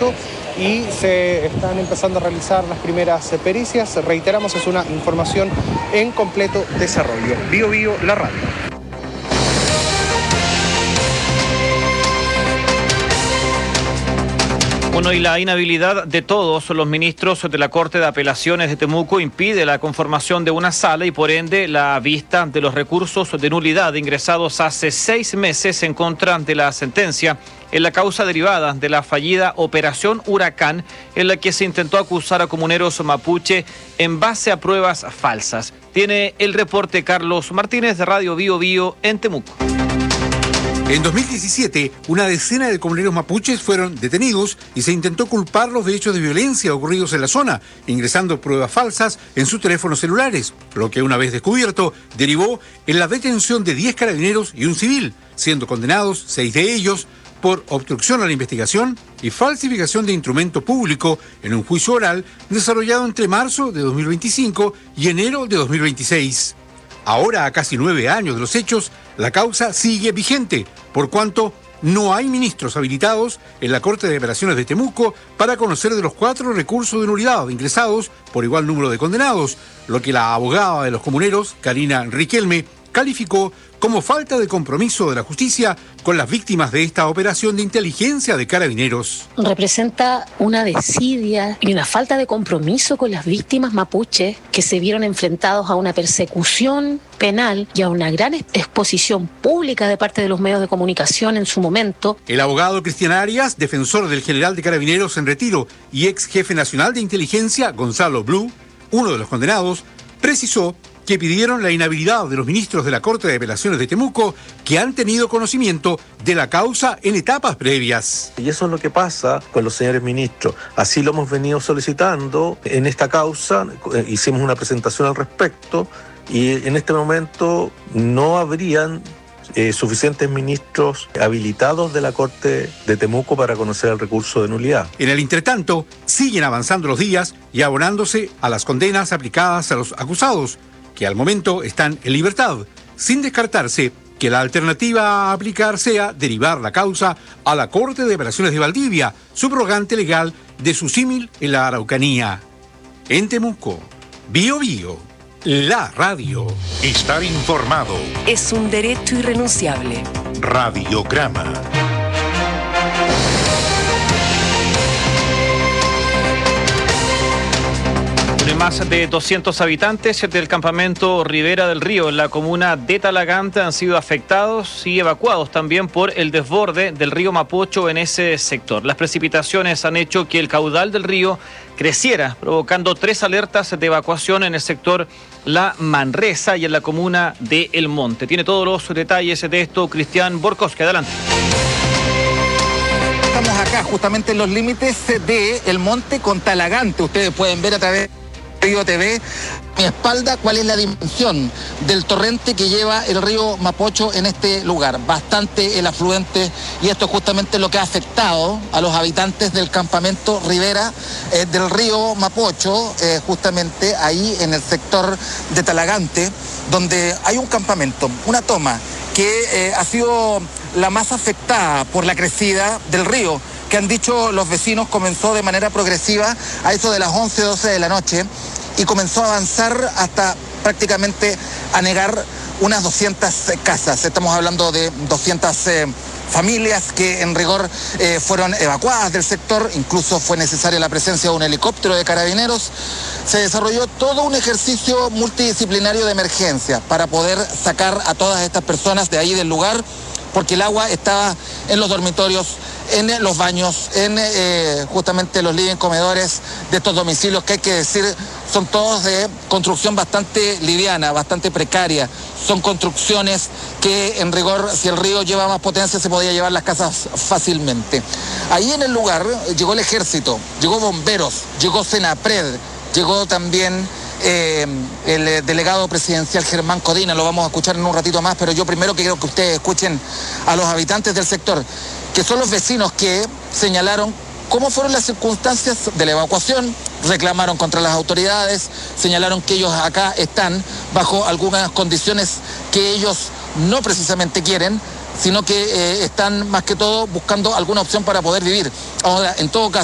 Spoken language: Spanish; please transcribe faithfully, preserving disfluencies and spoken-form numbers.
momento y se están empezando a realizar las primeras pericias. Reiteramos, es una información en completo desarrollo. Bio Bio, la radio. Bueno, y la inhabilidad de todos los ministros de la Corte de Apelaciones de Temuco impide la conformación de una sala y por ende la vista de los recursos de nulidad ingresados hace seis meses en contra de la sentencia en la causa derivada de la fallida Operación Huracán, en la que se intentó acusar a comuneros mapuche en base a pruebas falsas. Tiene el reporte Carlos Martínez de Radio Bio Bio en Temuco. En dos mil diecisiete, una decena de comuneros mapuches fueron detenidos y se intentó culparlos de hechos de violencia ocurridos en la zona, ingresando pruebas falsas en sus teléfonos celulares, lo que una vez descubierto derivó en la detención de diez carabineros y un civil, siendo condenados seis de ellos por obstrucción a la investigación y falsificación de instrumento público en un juicio oral desarrollado entre marzo de dos mil veinticinco y enero de dos mil veintiséis. Ahora, a casi nueve años de los hechos, la causa sigue vigente, por cuanto no hay ministros habilitados en la Corte de Apelaciones de Temuco para conocer de los cuatro recursos de nulidad ingresados por igual número de condenados, lo que la abogada de los comuneros, Karina Riquelme, calificó como falta de compromiso de la justicia con las víctimas de esta operación de inteligencia de carabineros. Representa una desidia y una falta de compromiso con las víctimas mapuches que se vieron enfrentados a una persecución penal y a una gran exposición pública de parte de los medios de comunicación en su momento. El abogado Cristian Arias, defensor del general de carabineros en retiro y ex jefe nacional de inteligencia, Gonzalo Blue, uno de los condenados, precisó que pidieron la inhabilidad de los ministros de la Corte de Apelaciones de Temuco que han tenido conocimiento de la causa en etapas previas. Y eso es lo que pasa con los señores ministros. Así lo hemos venido solicitando en esta causa, eh, hicimos una presentación al respecto y en este momento no habrían eh, suficientes ministros habilitados de la Corte de Temuco para conocer el recurso de nulidad. En el entretanto, siguen avanzando los días y abonándose a las condenas aplicadas a los acusados, que al momento están en libertad, sin descartarse que la alternativa a aplicar sea derivar la causa a la Corte de Apelaciones de Valdivia, subrogante legal de su símil en la Araucanía. En Temuco, Bio Bio, la radio. Estar informado es un derecho irrenunciable. Radiograma. Más de doscientos habitantes del campamento Ribera del Río en la comuna de Talagante han sido afectados y evacuados también por el desborde del río Mapocho en ese sector. Las precipitaciones han hecho que el caudal del río creciera, provocando tres alertas de evacuación en el sector La Manresa y en la comuna de El Monte. Tiene todos los detalles de esto Cristian Borkowski. Adelante. Estamos acá justamente en los límites de El Monte con Talagante. Ustedes pueden ver a través Río T V, a mi espalda, cuál es la dimensión del torrente que lleva el río Mapocho en este lugar. Bastante el afluente y esto es justamente lo que ha afectado a los habitantes del campamento Ribera eh, del río Mapocho, eh, justamente ahí en el sector de Talagante, donde hay un campamento, una toma que eh, ha sido la más afectada por la crecida del río, que han dicho los vecinos comenzó de manera progresiva a eso de las once, doce de la noche y comenzó a avanzar hasta prácticamente anegar unas doscientas casas. Estamos hablando de doscientas eh, familias que en rigor eh, fueron evacuadas del sector, incluso fue necesaria la presencia de un helicóptero de carabineros. Se desarrolló todo un ejercicio multidisciplinario de emergencia para poder sacar a todas estas personas de ahí del lugar, porque el agua estaba en los dormitorios, en los baños, en eh, justamente los living comedores de estos domicilios que hay que decir son todos de construcción bastante liviana, bastante precaria. Son construcciones que en rigor, si el río lleva más potencia, se podía llevar las casas fácilmente. Ahí en el lugar llegó el ejército, llegó bomberos, llegó Senapred, llegó también Eh, el delegado presidencial Germán Codina, lo vamos a escuchar en un ratito más, pero yo primero quiero que ustedes escuchen a los habitantes del sector, que son los vecinos que señalaron cómo fueron las circunstancias de la evacuación, reclamaron contra las autoridades, señalaron que ellos acá están bajo algunas condiciones que ellos no precisamente quieren, sino que eh, están más que todo buscando alguna opción para poder vivir. Ahora, en todo caso,